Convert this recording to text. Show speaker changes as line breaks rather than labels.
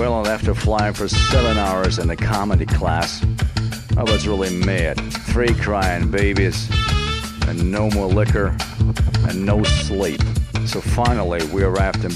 Well, and after flying for 7 hours in the comedy class, I was really mad. 3 crying babies, and no more liquor, and no sleep. So finally, we arrived in